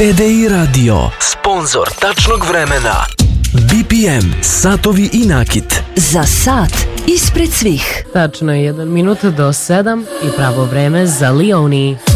TDI Radio, sponzor tačnog vremena. BPM, satovi i nakit. Za sat ispred svih. Tačno je 1 minut do 7 i pravo vreme za Leoni.